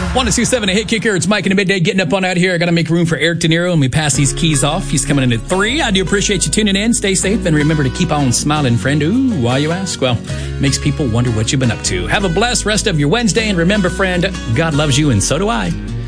102.7 a Hit Kicker. It's Mike in the midday getting up on out here. I got to make room for Eric De Niro, and we pass these keys off. He's coming in at 3. I do appreciate you tuning in. Stay safe, and remember to keep on smiling, friend. Ooh, why you ask? Well, makes people wonder what you've been up to. Have a blessed rest of your Wednesday, and remember, friend, God loves you, and so do I.